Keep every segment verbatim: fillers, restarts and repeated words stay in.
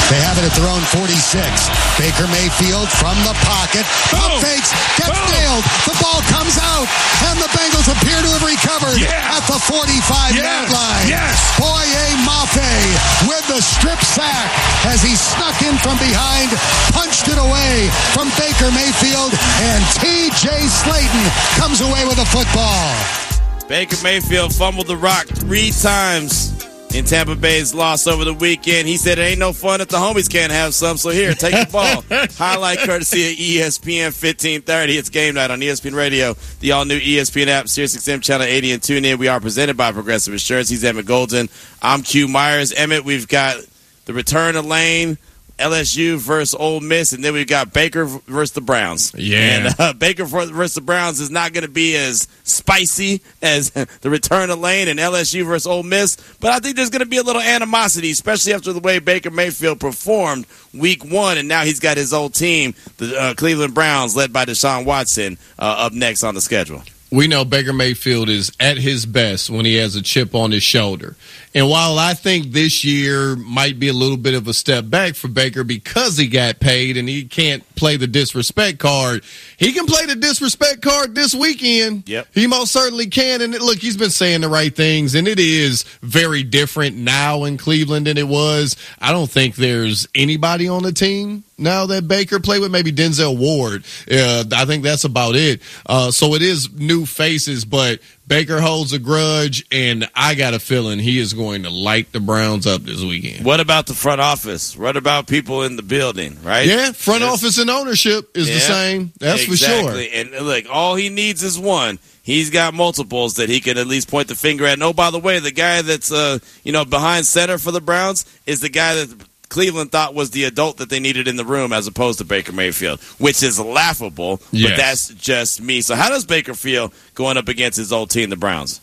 They have it at their own forty-six. Baker Mayfield from the pocket. Pump fakes. Gets Boom. nailed. The ball comes out. And the Bengals appear to have recovered yeah. at the forty-five-yard yes. line. Yes. Boye Mafe with the strip sack as he snuck in from behind, punched it away from Baker Mayfield, and T J Slayton comes away with the football. Baker Mayfield fumbled the rock three times in Tampa Bay's loss over the weekend. He said it ain't no fun if the homies can't have some, so here, take the ball. Highlight courtesy of E S P N fifteen thirty. It's game night on E S P N Radio, the all-new E S P N app, Sirius X M Channel eighty, and tune in. We are presented by Progressive Insurance. He's Emmett Golden. I'm Q Myers. Emmett, we've got the return of Lane, L S U versus Ole Miss, and then we've got Baker versus the Browns. Yeah. And uh, Baker versus the Browns is not going to be as spicy as the return of Lane and L S U versus Ole Miss, but I think there's going to be a little animosity, especially after the way Baker Mayfield performed week one, and now he's got his old team, the uh, Cleveland Browns, led by Deshaun Watson, uh, up next on the schedule. We know Baker Mayfield is at his best when he has a chip on his shoulder. And while I think this year might be a little bit of a step back for Baker because he got paid and he can't play the disrespect card, he can play the disrespect card this weekend. Yep. He most certainly can. And look, he's been saying the right things, and it is very different now in Cleveland than it was. I don't think there's anybody on the team now that Baker played with, maybe Denzel Ward. Uh, I think that's about it. Uh, so it is new faces, but Baker holds a grudge, and I got a feeling he is going to light the Browns up this weekend. What about the front office? What about people in the building, right? Yeah, front Yes. office and ownership is Yeah, the same. That's exactly. for sure. And look, all he needs is one. He's got multiples that he can at least point the finger at. And oh, by the way, the guy that's uh, you know behind center for the Browns is the guy that Cleveland thought was the adult that they needed in the room as opposed to Baker Mayfield, which is laughable, Yes. but that's just me. So how does Baker feel going up against his old team, the Browns?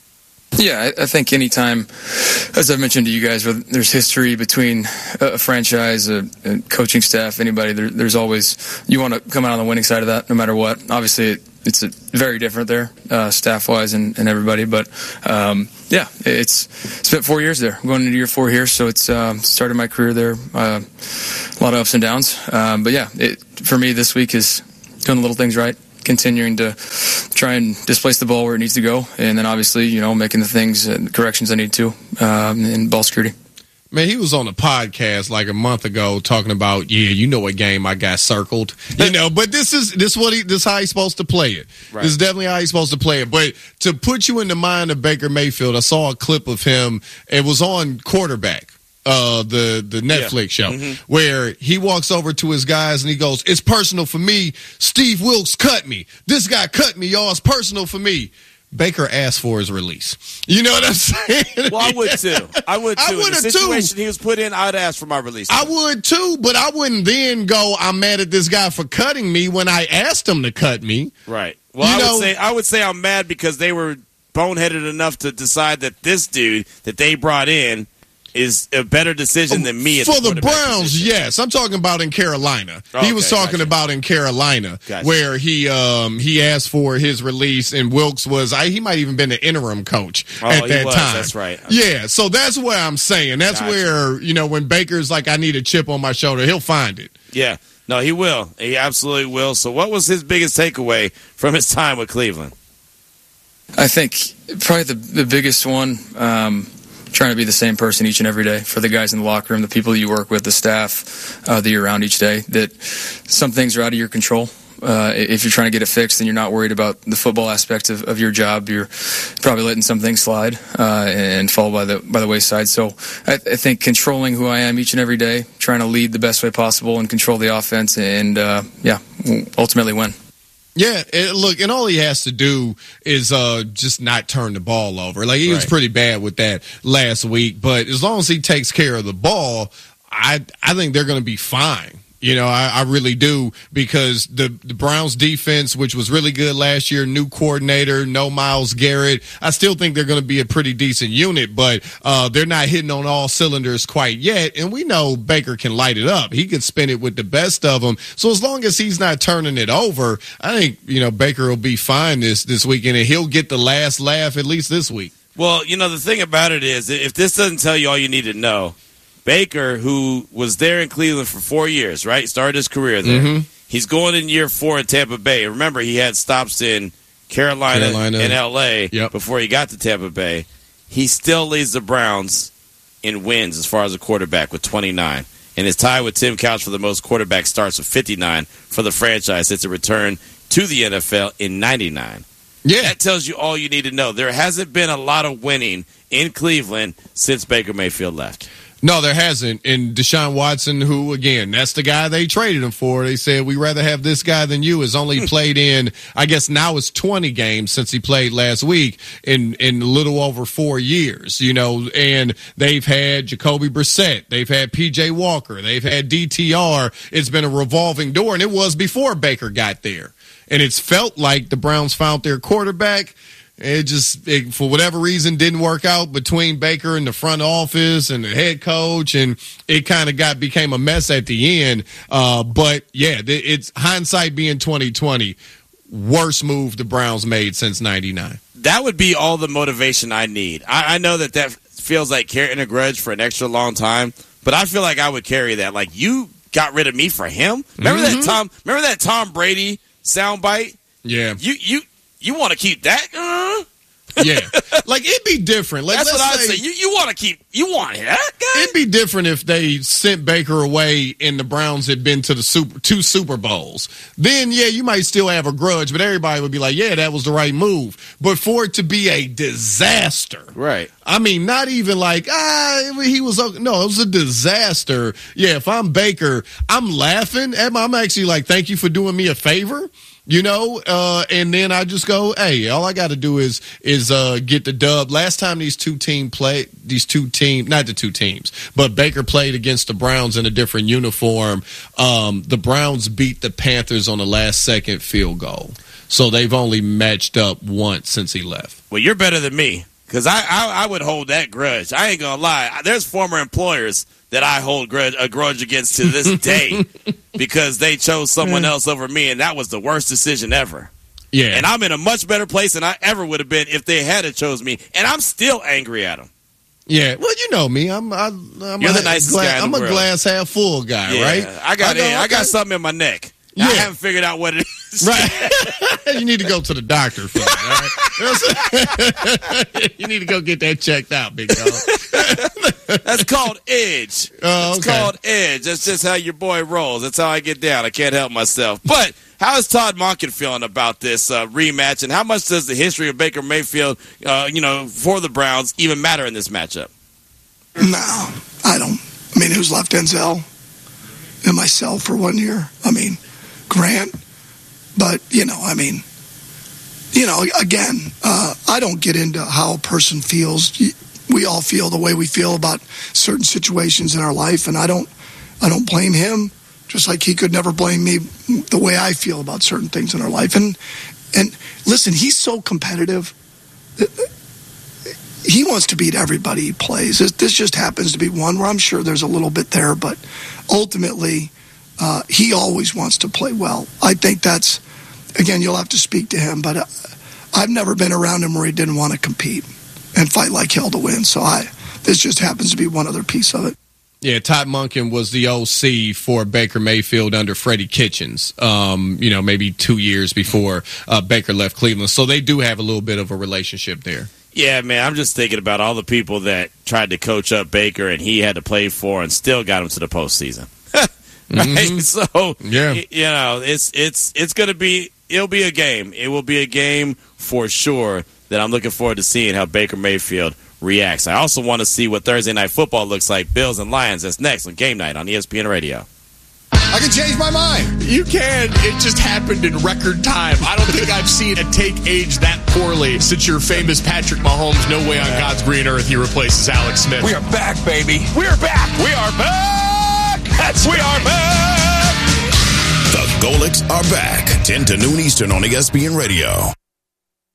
Yeah, I think anytime, as I've mentioned to you guys, where there's history between a franchise, a, a coaching staff, anybody, there, there's always, you want to come out on the winning side of that no matter what. Obviously, it, it's a, very different there, uh, staff-wise and, and everybody. But, um, yeah, it's spent four years there. I'm going into year four here, so it's um, started my career there. Uh, a lot of ups and downs. Um, but, yeah, it, for me this week is doing the little things right, continuing to try and displace the ball where it needs to go, and then obviously, you know, making the things and the corrections I need to um, in ball security. Man, he was on a podcast like a month ago talking about, yeah, you know what game I got circled, you know. But this is this what he this how he's supposed to play it. Right. This is definitely how he's supposed to play it. But to put you in the mind of Baker Mayfield, I saw a clip of him. It was on Quarterback, uh, the the Netflix yeah. show, mm-hmm. where he walks over to his guys and he goes, "It's personal for me. Steve Wilkes cut me. This guy cut me, y'all. It's personal for me." Baker asked for his release. You know what I'm saying? Well, I would too. I would too. I would in the too. situation he was put in, I'd ask for my release. I would too, but I wouldn't then go, I'm mad at this guy for cutting me when I asked him to cut me. Right. Well, You I know- would say I would say I'm mad because they were boneheaded enough to decide that this dude that they brought in is a better decision than me at For the the quarterback Browns, position. yes. I'm talking about in Carolina. Okay, he was talking gotcha. about in Carolina Gotcha. where he um, he asked for his release, and Wilkes was, I, he might even been the interim coach Oh, at he that was. time. That's right. Yeah, so that's where I'm saying. That's Gotcha. where, you know, when Baker's like, I need a chip on my shoulder, he'll find it. Yeah. No, he will. He absolutely will. So what was his biggest takeaway from his time with Cleveland? I think probably the the biggest one, um, trying to be the same person each and every day for the guys in the locker room, the people you work with, the staff uh, that you're around each day, that some things are out of your control. Uh, if you're trying to get it fixed and you're not worried about the football aspect of, of your job, you're probably letting some things slide uh, and fall by the by the wayside. So I, I think controlling who I am each and every day, trying to lead the best way possible and control the offense, and uh, yeah, ultimately win. Yeah, it, look, and all he has to do is uh, just not turn the ball over. Like, he was Right. pretty bad with that last week, but as long as he takes care of the ball, I I think they're going to be fine. You know, I, I really do, because the, the Browns defense, which was really good last year, new coordinator, no Myles Garrett, I still think they're going to be a pretty decent unit, but uh, they're not hitting on all cylinders quite yet, and we know Baker can light it up. He could spin it with the best of them. So as long as he's not turning it over, I think, you know, Baker will be fine this, this weekend, and he'll get the last laugh at least this week. Well, you know, the thing about it is, if this doesn't tell you all you need to know, Baker, who was there in Cleveland for four years, right? Started his career there. Mm-hmm. He's going in year four in Tampa Bay. Remember, he had stops in Carolina, Carolina. and L A yep. before he got to Tampa Bay. He still leads the Browns in wins as far as a quarterback with twenty-nine. And is tied with Tim Couch for the most quarterback starts with fifty-nine for the franchise since it returned to the N F L in ninety-nine. Yeah. That tells you all you need to know. There hasn't been a lot of winning in Cleveland since Baker Mayfield left. No, there hasn't. And Deshaun Watson, who, again, that's the guy they traded him for. They said, we'd rather have this guy than you, has only played in, I guess now it's twenty games since he played last week in, in a little over four years, you know, and they've had Jacoby Brissett. They've had P J Walker. They've had D T R. It's been a revolving door, and it was before Baker got there. And it's felt like the Browns found their quarterback. It just, it, for whatever reason, didn't work out between Baker and the front office and the head coach, and it kind of got became a mess at the end. Uh, but, yeah, it's hindsight being twenty twenty. Worst move the Browns made since ninety-nine. That would be all the motivation I need. I, I know that that feels like carrying a grudge for an extra long time, but I feel like I would carry that. Like, you got rid of me for him? Remember mm-hmm. that Tom? Remember that Tom Brady soundbite? Yeah. You you you want to keep that? Uh? Yeah, like it'd be different. Like, that's what I'd say. say. You you want to keep you want that guy? It'd be different if they sent Baker away and the Browns had been to the super two Super Bowls. Then yeah, you might still have a grudge, but everybody would be like, yeah, that was the right move. But for it to be a disaster, right? I mean, not even like ah, he was no, it was a disaster. Yeah, if I'm Baker, I'm laughing. I'm actually like, thank you for doing me a favor. You know, uh, and then I just go, hey, all I got to do is is uh, get the dub. Last time these two team played, these two teams, not the two teams, but Baker played against the Browns in a different uniform. Um, the Browns beat the Panthers on the last second field goal. So they've only matched up once since he left. Well, you're better than me because I, I, I would hold that grudge. I ain't going to lie. There's former employers that I hold grudge, a grudge against to this day because they chose someone else over me, and that was the worst decision ever. Yeah. And I'm in a much better place than I ever would have been if they had chose me, and I'm still angry at them. Yeah, well, you know me. I'm. I, I'm You're a, the nicest glass, guy in I'm the a world. glass half full guy, yeah, right? I got I, go, I, I got okay. something in my neck. Yeah. I haven't figured out what it is. Right. You need to go to the doctor for that, all right? You need to go get that checked out, big dog. That's called edge. Oh, okay. It's called edge. That's just how your boy rolls. That's how I get down. I can't help myself. But how is Todd Monken feeling about this uh, rematch, and how much does the history of Baker Mayfield, uh, you know, for the Browns even matter in this matchup? No, I don't. I mean, who's left? Denzel and myself for one year. I mean, Grant. But, you know, I mean, you know, again, uh, I don't get into how a person feels. We all feel the way we feel about certain situations in our life, and I don't I don't blame him, just like he could never blame me the way I feel about certain things in our life. And, and listen, he's so competitive. He wants to beat everybody he plays. This, this just happens to be one where I'm sure there's a little bit there, but ultimately, uh, he always wants to play well. I think that's, again, you'll have to speak to him, but uh, I've never been around him where he didn't want to compete and fight like hell to win. So I, this just happens to be one other piece of it. Yeah, Todd Monken was the O C for Baker Mayfield under Freddie Kitchens, um, you know, maybe two years before uh, Baker left Cleveland. So they do have a little bit of a relationship there. Yeah, man, I'm just thinking about all the people that tried to coach up Baker and he had to play for and still got him to the postseason. Right? Mm-hmm. So, yeah. you know, it's it's it's going to be – it'll be a game. It will be a game for sure that I'm looking forward to seeing how Baker Mayfield reacts. I also want to see what Thursday Night Football looks like. Bills and Lions. That's next on Game Night on E S P N Radio. I can change my mind. You can. It just happened in record time. I don't think I've seen a take age that poorly since your famous Patrick Mahomes, no way on God's green earth he replaces Alex Smith. We are back, baby. We're back. We are back. That's we are back. The Golics are back. ten to noon Eastern on E S P N Radio.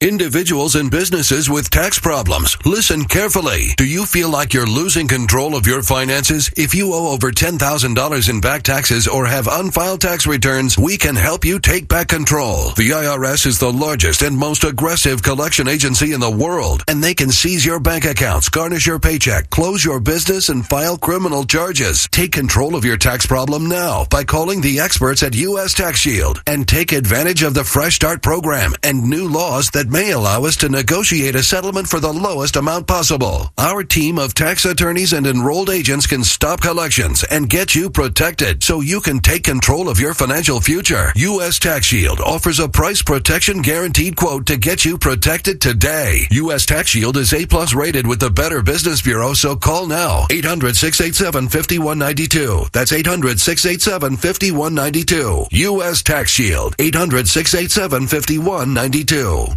Individuals and businesses with tax problems, listen carefully. Do you feel like you're losing control of your finances? If you owe over ten thousand dollars in back taxes or have unfiled tax returns, we can help you take back control. The I R S is the largest and most aggressive collection agency in the world, and they can seize your bank accounts, garnish your paycheck, close your business, and file criminal charges. Take control of your tax problem now by calling the experts at U S Tax Shield and take advantage of the Fresh Start program and new laws that may allow us to negotiate a settlement for the lowest amount possible. Our team of tax attorneys and enrolled agents can stop collections and get you protected so you can take control of your financial future. U S Tax Shield offers a price protection guaranteed quote to get you protected today. U S Tax Shield is A plus rated with the Better Business Bureau, so call now. eight hundred, six eight seven, five one nine two. That's eight hundred, six eight seven, five one nine two. U S Tax Shield. eight hundred, six eight seven, five one nine two.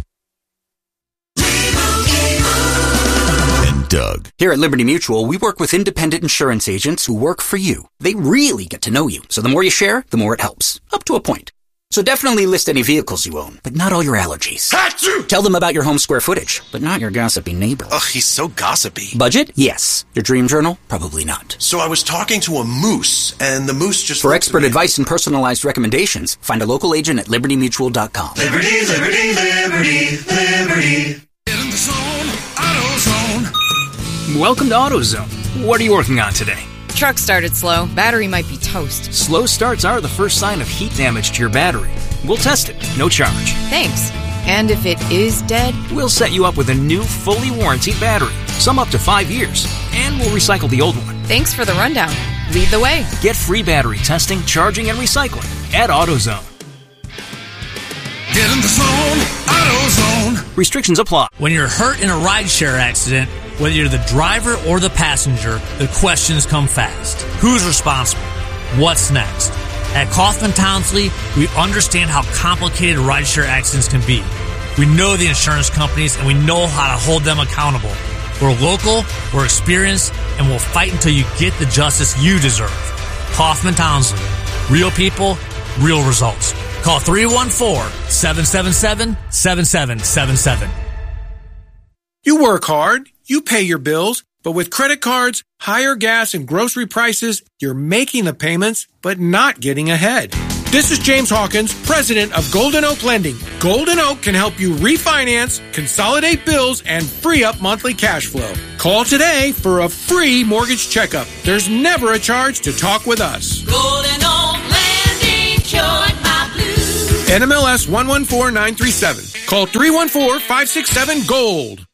Doug. Here at Liberty Mutual, we work with independent insurance agents who work for you. They really get to know you, so the more you share, the more it helps. Up to a point. So definitely list any vehicles you own, but not all your allergies. Achoo! Tell them about your home square footage, but not your gossipy neighbor. Ugh, he's so gossipy. Budget? Yes. Your dream journal? Probably not. So I was talking to a moose, and the moose just... For expert advice and personalized recommendations, find a local agent at liberty mutual dot com. Liberty, liberty, liberty, liberty. In the zone, AutoZone. Welcome to AutoZone. What are you working on today? Truck started slow. Battery might be toast. Slow starts are the first sign of heat damage to your battery. We'll test it. No charge. Thanks. And if it is dead? We'll set you up with a new, fully warranted battery. Some up to five years. And we'll recycle the old one. Thanks for the rundown. Lead the way. Get free battery testing, charging, and recycling at AutoZone. Get in the zone, AutoZone. Restrictions apply. When you're hurt in a rideshare accident, whether you're the driver or the passenger, the questions come fast. Who's responsible? What's next? At Kaufman Townsley, we understand how complicated rideshare accidents can be. We know the insurance companies, and we know how to hold them accountable. We're local, we're experienced, and we'll fight until you get the justice you deserve. Kaufman Townsley. Real people, real results. Call three one four, seven seven seven, seven seven seven seven. You work hard, you pay your bills, but with credit cards, higher gas and grocery prices, you're making the payments, but not getting ahead. This is James Hawkins, president of Golden Oak Lending. Golden Oak can help you refinance, consolidate bills, and free up monthly cash flow. Call today for a free mortgage checkup. There's never a charge to talk with us. Golden Oak Lending, cured my blues. N M L S one one four nine three seven. Call three one four, five six seven, GOLD.